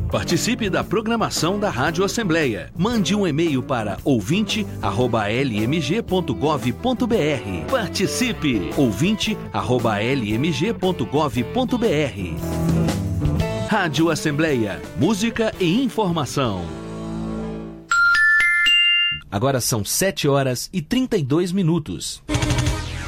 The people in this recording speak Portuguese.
Participe da programação da Rádio Assembleia. Mande um e-mail para ouvinte@lmg.gov.br. Participe! ouvinte@lmg.gov.br. Rádio Assembleia, música e informação. Agora são 7 horas e 32 minutos.